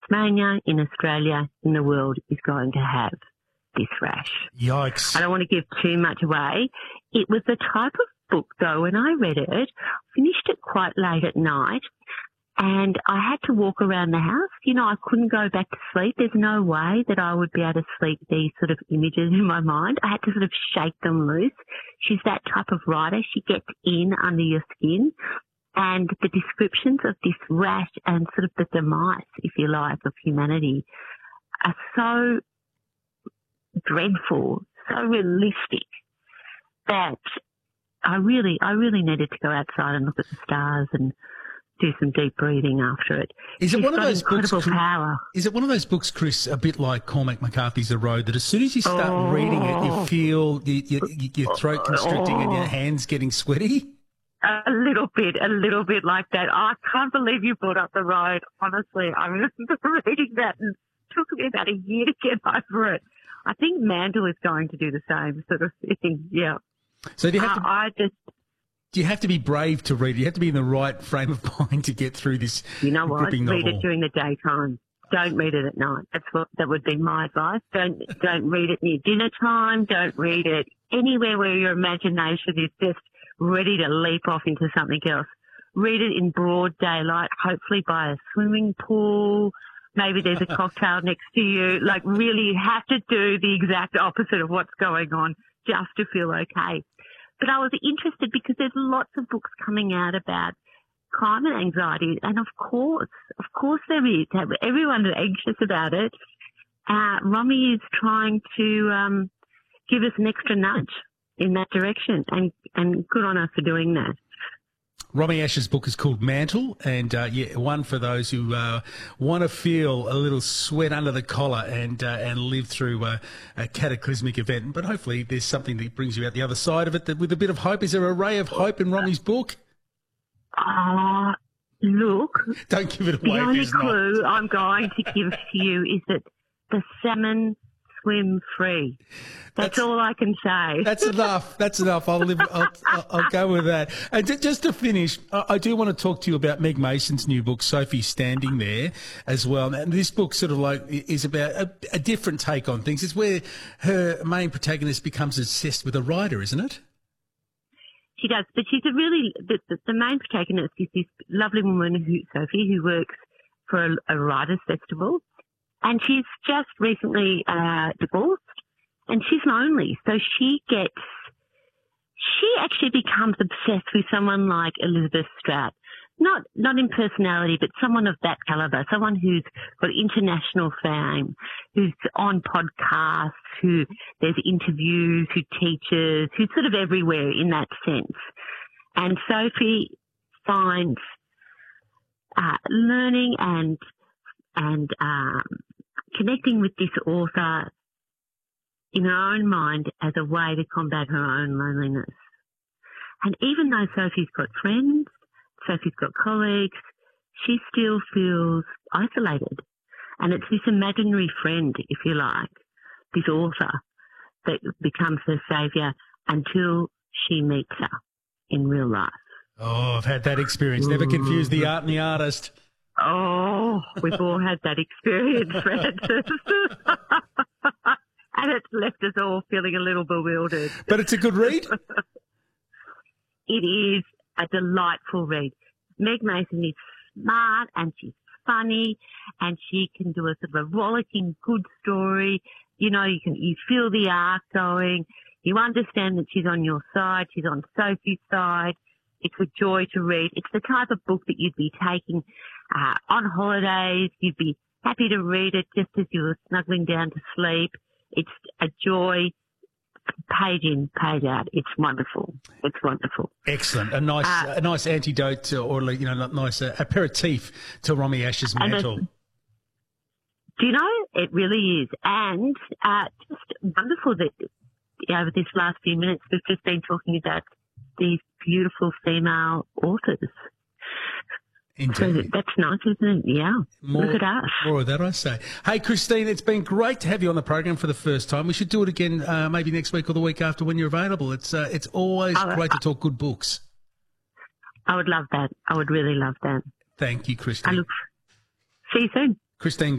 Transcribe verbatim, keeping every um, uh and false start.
Tasmania, in Australia, in the world is going to have this rash. Yikes. I don't want to give too much away. It was the type of book, though, when I read it, finished it quite late at night, and I had to walk around the house. You know, I couldn't go back to sleep. There's no way that I would be able to sleep these sort of images in my mind. I had to sort of shake them loose. She's that type of writer. She gets in under your skin. And the descriptions of this rash and sort of the demise, if you like, of humanity are so dreadful, so realistic that I really, I really needed to go outside and look at the stars and do some deep breathing after it. Is it She's one of got those books? incredible power. Is it one of those books, Chris? A bit like Cormac McCarthy's The Road, that as soon as you start Oh. reading it, you feel you, you, your throat constricting and your hands getting sweaty. A little bit, a little bit like that. I can't believe you brought up The Road. Honestly, I remember reading that and it took me about a year to get over it. I think Mantle is going to do the same sort of thing. Yeah. So do you have to? I, I just, Do you have to be brave to read? You have to be in the right frame of mind to get through this you know what? gripping Read novel. it during the daytime. Don't read it at night. That's what that would be my advice. Don't don't read it near dinner time. Don't read it anywhere where your imagination is just ready to leap off into something else. Read it in broad daylight, hopefully by a swimming pool. Maybe there's a cocktail next to you. Like, really, you have to do the exact opposite of what's going on just to feel okay. But I was interested because there's lots of books coming out about climate anxiety. And of course, of course there is. Everyone's anxious about it. Uh, Romy is trying to um, give us an extra nudge in that direction, and, and good on her for doing that. Romy Ash's book is called Mantle, and uh, yeah, one for those who uh, want to feel a little sweat under the collar and uh, and live through uh, a cataclysmic event. But hopefully there's something that brings you out the other side of it that, with a bit of hope. Is there a ray of hope in Romy's book? Uh, look, Don't give it away. the if only there's not. clue I'm going to give to you is that the salmon swim free. That's, That's- all I can say. That's enough. That's enough. I'll live. I'll, I'll, I'll go with that. And ju- just to finish, I, I do want to talk to you about Meg Mason's new book, Sophie Standing There, as well. And this book sort of like is about a, a different take on things. It's where her main protagonist becomes obsessed with a writer, isn't it? She does, but she's a really, the, the, the main protagonist is this lovely woman, who, Sophie, who works for a, a writers' festival, and she's just recently uh, divorced, and she's lonely, so she gets, she actually becomes obsessed with someone like Elizabeth Strout. Not not in personality, but someone of that caliber, someone who's got international fame, who's on podcasts, who there's interviews, who teaches, who's sort of everywhere in that sense. And Sophie finds uh, learning and and um, connecting with this author in her own mind as a way to combat her own loneliness. And even though Sophie's got friends, Sophie's got colleagues, she still feels isolated. And it's this imaginary friend, if you like, this author, that becomes her saviour until she meets her in real life. Oh, I've had that experience. Never confuse the art and the artist. Oh, we've all had that experience, Francis. And it's left us all feeling a little bewildered. But it's a good read. It is a delightful read. Meg Mason is smart and she's funny and she can do a sort of a rollicking good story. You know, you can, you feel the arc going. You understand that she's on your side. She's on Sophie's side. It's a joy to read. It's the type of book that you'd be taking uh, on holidays. You'd be happy to read it just as you were snuggling down to sleep. It's a joy. Page in, page out. It's wonderful. It's wonderful. Excellent. A nice, Uh, a nice antidote to, or you know, not nice uh, aperitif to Romy Ash's And Mantle. it's- Do you know? It really is. And uh, just wonderful that over this last few minutes we've just been talking about these beautiful female authors. So Indeed. that's nice, isn't it? Yeah. More, Look at us. more of that, I say. Hey, Christine, it's been great to have you on the program for the first time. We should do it again uh, maybe next week or the week after when you're available. It's uh, it's always Oh, great to talk good books. I would love that. I would really love that. Thank you, I Christine. look. See you soon. Christine